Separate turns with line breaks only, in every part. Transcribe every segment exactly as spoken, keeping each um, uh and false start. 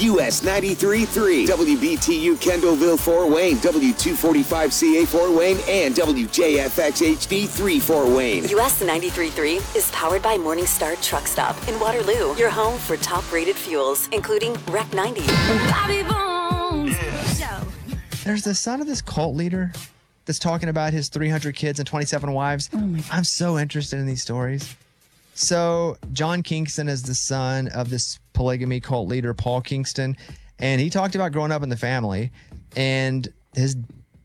U S ninety-three point three, W B T U Kendallville, Fort Wayne, W two forty-five C A Fort Wayne, and W J F X H D three Fort Wayne.
U S ninety-three point three is powered by Morningstar Truck Stop in Waterloo, your home for top-rated fuels, including Rec ninety. Bobby Bones Show.
There's the son of this cult leader that's talking about his three hundred kids and twenty-seven wives. Oh my God. I'm so interested in these stories. So John Kingston is the son of this polygamy cult leader, Paul Kingston, and he talked about growing up in the family, and his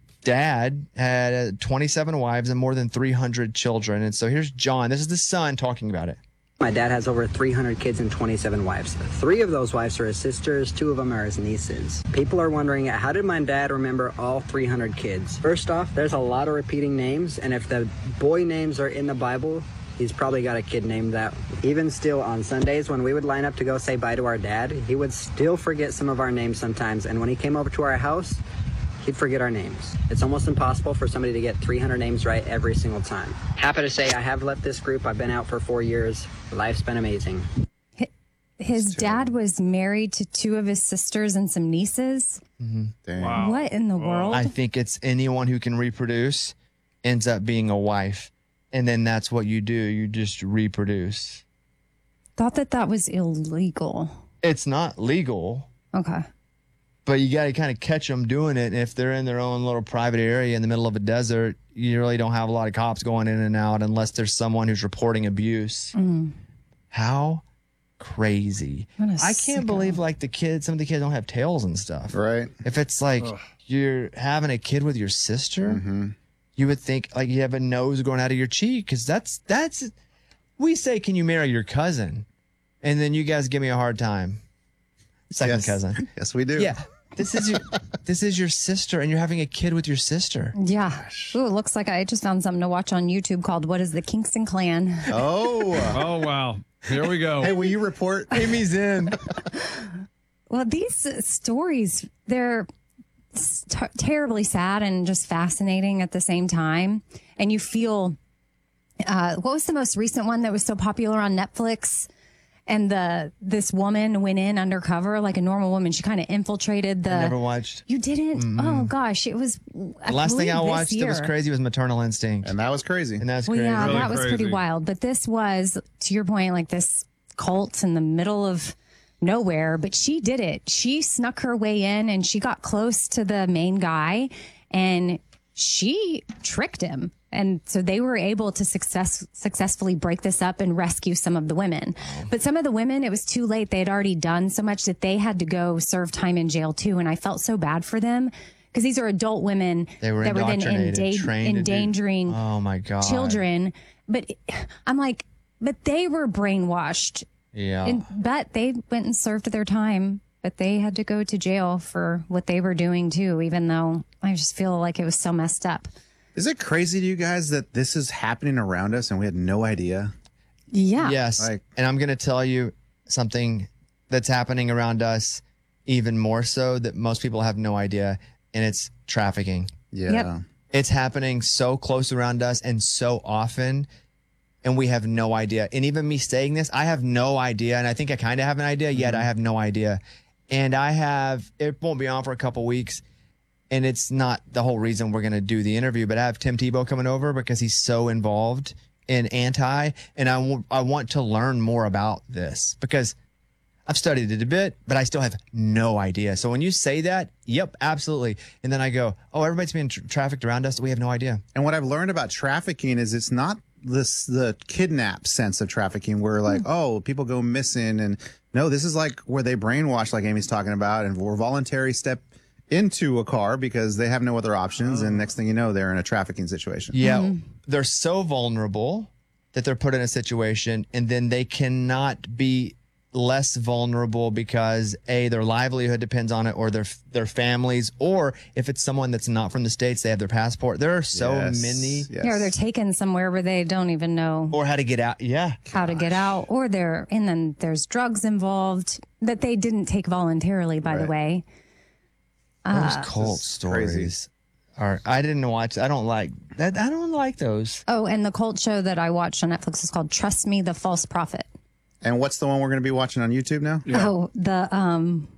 dad had twenty-seven wives and more than three hundred children. And so here's John. This is the son talking about it.
My dad has over three hundred kids and twenty-seven wives. Three of those wives are his sisters, two of them are his nieces. People are wondering, how did my dad remember all three hundred kids? First off, there's a lot of repeating names, and if the boy names are in the Bible, he's probably got a kid named that. Even still, on Sundays, when we would line up to go say bye to our dad, he would still forget some of our names sometimes, and when he came over to our house, he'd forget our names. It's almost impossible for somebody to get three hundred names right every single time. Happy to say I have left this group. I've been out for four years. Life's been amazing.
His dad was married to two of his sisters and some nieces.
Mm-hmm.
Wow.
What in the world?
I think it's anyone who can reproduce ends up being a wife. And then that's what you do. You just reproduce.
Thought that that was illegal.
It's not legal.
Okay.
But you got to kind of catch them doing it. And if they're in their own little private area in the middle of a desert, you really don't have a lot of cops going in and out unless there's someone who's reporting abuse.
Mm.
How crazy.
What a
I can't
sicko.
believe like the kids, some of the kids don't have tails and stuff.
Right.
If it's like
Ugh.
you're having a kid with your sister,
Mm-hmm.
you would think like you have a nose going out of your cheek because that's, that's, we say, can you marry your cousin? And then you guys give me a hard time. Second
Yes.
cousin.
Yes, we do.
Yeah. This is your this is your sister, and you're having a kid with your sister.
Yeah. Ooh, it looks like I just found something to watch on YouTube called What is the Kingston Clan?
Oh.
Oh, wow. Here we go.
Hey, will you report?
Amy's in.
Well, these uh, stories, they're s- ter- terribly sad and just fascinating at the same time. And you feel, uh, what was the most recent one that was so popular on Netflix? And the this woman went in undercover like a normal woman. She kind of infiltrated the.
I never watched.
You didn't?
Mm-mm.
Oh gosh, it was. I
The last thing I
believe this
watched that was
year.
crazy was Maternal Instinct,
And that was crazy.
and that's
Well,
crazy.
yeah,
Really
that was pretty
crazy.
wild. But this was, to your point, like this cult in the middle of nowhere. But she did it. She snuck her way in and she got close to the main guy and she tricked him. And so they were able to success successfully break this up and rescue some of the women. But some of the women, it was too late. They had already done so much that they had to go serve time in jail too. And I felt so bad for them because these are adult women
They were
that were then
indoctrinated,
enda-
trained to do-
endangering
Oh my god,
children. But I'm like, but they were brainwashed.
Yeah.
And, but they went and served their time. But they had to go to jail for what they were doing too, even though I just feel like it was so messed up.
Is it crazy to you guys that this is happening around us and we had no idea?
Yeah.
Yes.
Like-
and I'm going to tell you something that's happening around us even more so that most people have no idea, and it's trafficking.
Yeah.
Yep.
It's happening so close around us and so often, and we have no idea. And even me saying this, I have no idea, and I think I kind of have an idea, yet I have no idea. And I have, it won't be on for a couple weeks, and it's not the whole reason we're going to do the interview, but I have Tim Tebow coming over because he's so involved in anti, and I, w- I want to learn more about this because I've studied it a bit, but I still have no idea. So when you say that, yep, absolutely. And then I go, oh, everybody's being tra- trafficked around us. We have no idea.
And what I've learned about trafficking is it's not this the kidnap sense of trafficking where like, oh, people go missing. And no, this is like where they brainwash, like Amy's talking about, and we're voluntary step into a car because they have no other options. And next thing you know, they're in a trafficking situation.
Yeah, they're so vulnerable that they're put in a situation, and then they cannot be less vulnerable because A, their livelihood depends on it, or their their families, or if it's someone that's not from the States, they have their passport. There are so
Yes,
many.
yes.
Yeah, or they're taken somewhere where they don't even know
Or how to get out. Yeah.
how to get out, or they're, and then there's drugs involved that they didn't take voluntarily, by the
Right.
way.
Those
Uh,
cult
This is crazy.
stories are, I didn't watch, I don't like that. I don't like those.
Oh, and the cult show that I watched on Netflix is called Trust Me, the False Prophet.
And what's the one we're going to be watching on YouTube now?
Oh, the um,